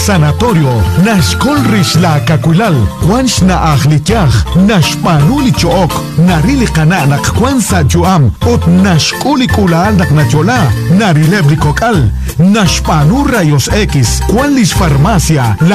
Sanatorio, Nashkol Rishla Kakulal, Wansh na Akhlityach, Nashpanuli Chook, Narili Kana Nakwansa Juam, Ot Nashkuli Kulal Naknachola, Narilebri Kokal, Nashpanu Rayos X, Quanlis Farmacia,